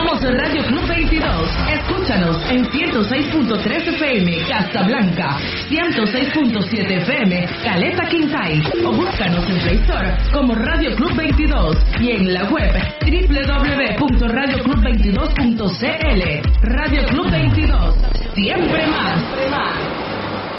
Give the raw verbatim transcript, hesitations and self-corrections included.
Somos Radio Club veintidós. Escúchanos en ciento seis punto tres F M Casablanca, ciento seis punto siete F M Caleta Quintay, o búscanos en Play Store como Radio Club veintidós y en la web doble u doble u doble u punto radio club veintidós punto c l. Radio Club veintidós, siempre más.